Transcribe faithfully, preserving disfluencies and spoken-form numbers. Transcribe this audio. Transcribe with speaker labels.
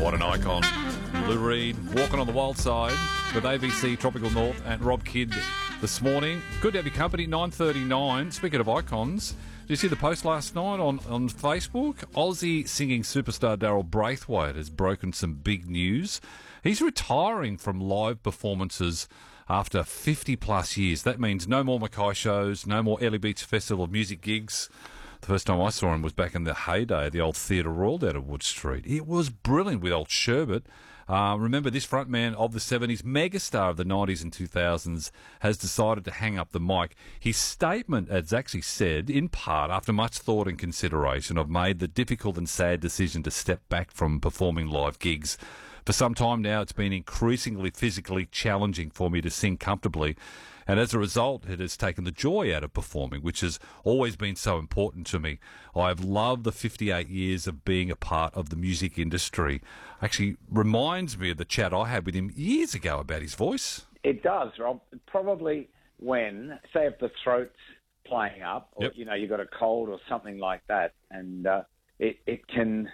Speaker 1: What an icon. Lou Reed walking on the wild side with A B C Tropical North and Rob Kidd this morning. Good to have your company, nine thirty-nine. Speaking of icons, did you see the post last night on, on Facebook? Aussie singing superstar Daryl Braithwaite has broken some big news. He's retiring from live performances after fifty plus years. That means no more Mackay shows, no more Ellie Beach Festival of Music gigs. The first time I saw him was back in the heyday of the old Theatre Royal down at Wood Street. It was brilliant with old Sherbet. Uh, remember, this frontman of the seventies, megastar of the nineties and two thousands, has decided to hang up the mic. His statement has actually said, in part, after much thought and consideration, I've made the difficult and sad decision to step back from performing live gigs. For some time now, it's been increasingly physically challenging for me to sing comfortably. And as a result, it has taken the joy out of performing, which has always been so important to me. I've loved the fifty-eight years of being a part of the music industry. Actually reminds me of the chat I had with him years ago about his voice.
Speaker 2: It does, Rob. Probably when, say if the throat's playing up, or,
Speaker 1: yep.
Speaker 2: you know, you've got a cold or something like that, and uh, it, it can